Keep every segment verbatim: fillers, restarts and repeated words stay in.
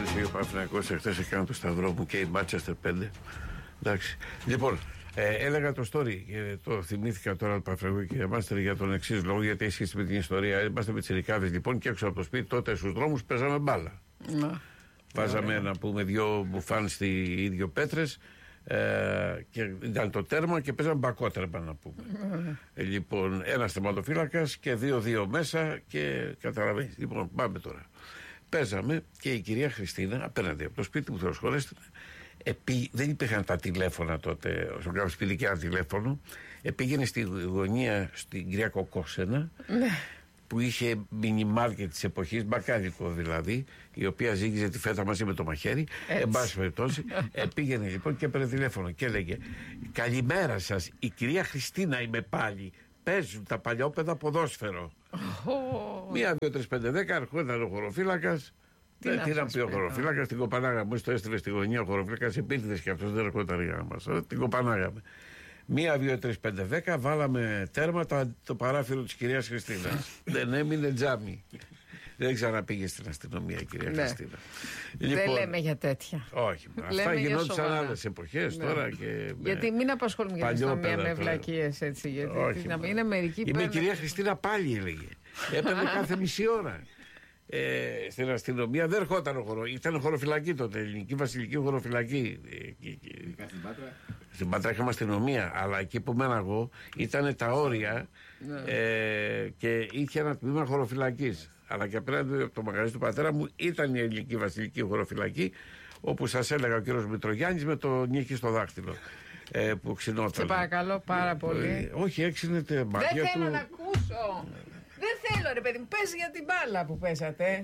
Φίλοι, ο Παναθηναϊκός εχθές έκανε το σταυρό μου και η Manchester πέντε. Εντάξει. Λοιπόν, ε, έλεγα το story και το θυμήθηκα τώρα το Παναθηναϊκό και Μάστερ για τον εξής λόγο, γιατί έχει σχέση με την ιστορία. Είμαστε με τσιρικάδες λοιπόν και έξω από το σπίτι τότε στους δρόμους παίζαμε μπάλα. Να. Βάζαμε να πούμε δύο μπουφάν στη ίδιο πέτρες. Ε, και ήταν το τέρμα και παίζαμε μπακότρεμα να πούμε. Mm. Ε, λοιπόν, ένας θεματοφύλακας και δύο-δύο μέσα και καταλαβαίνεις. Λοιπόν, πάμε τώρα. Παίζαμε και η κυρία Χριστίνα απέναντι από το σπίτι που θα σχολέστε. Επί, δεν υπήρχαν τα τηλέφωνα τότε, όσο κάποιο σπίτι και ένα τηλέφωνο. Ε, πήγαινε στη γωνία στην κυρία Κοκόσενα. Mm. Που είχε μινιμάρκετ της εποχής, μπακάλικο δηλαδή, η οποία ζήγιζε τη φέτα μαζί με το μαχαίρι. Εν πάση περιπτώσει, ε, πήγαινε λοιπόν και έπαιρνε τηλέφωνο και έλεγε: καλημέρα σας, η κυρία Χριστίνα είμαι πάλι. Παίζουν τα παλιόπαιδα ποδόσφαιρο. Oh. Μία, δύο, τρεις, πέντε, δέκα, ερχόταν ο χωροφύλακας. Τι να πει ο χωροφύλακας, την κοπανάγαμε. Μόλις το έστειλε στη γωνία ο χωροφύλακας, επίτηδες και αυτός δεν ερχόταν για μας. Την κοπανάγαμε. Μία, δύο, τρεις, πέντε, δέκα, βάλαμε τέρματα το παράθυρο της κυρίας Χριστίνας. Δεν έμεινε τζάμι. Δεν ξαναπήγε στην αστυνομία η κυρία ναι. Χριστίνα. Δεν λοιπόν, λέμε για τέτοια. Όχι. Αυτά γινόντουσαν άλλες εποχές ναι. τώρα. Και γιατί μην απασχολούμε για την αστυνομία με βλακίες έτσι. Γιατί όχι, να είναι μερικοί η πέρα... κυρία Χριστίνα πάλι έλεγε. Έπαιρνε κάθε μισή ώρα. Ε, στην αστυνομία δεν ερχόταν ο χωρο. Ήταν χωροφυλακή τότε, ελληνική βασιλική χωροφυλακή. Στην Πάτρα. Στην Πάτρα είχαμε αστυνομία, αλλά εκεί που μένω εγώ ήταν τα όρια ναι. ε, και είχε ένα τμήμα χωροφυλακής. Αλλά και απέναντι από το μαγαζί του πατέρα μου ήταν η ελληνική βασιλική χωροφυλακή, όπου σας έλεγα ο κύριος Μητρογιάννης με το νύχι στο δάχτυλο. Ε, που ξυνόταν. Σε παρακαλώ πάρα πολύ. Ε, όχι, έξινεται μάτια του. Δεν θέλω να ακούσω. Δεν θέλω ρε παιδί μου, πες για την μπάλα που πέσατε.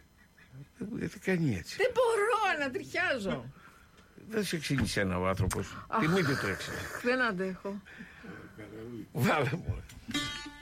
Γιατί κάνει έτσι. Δεν μπορώ να τριχιάζω. Δεν σε εξήγησε ένα ο άνθρωπος. Τη μύτη του έξινε. Δεν αντέχω. Βάλε μου.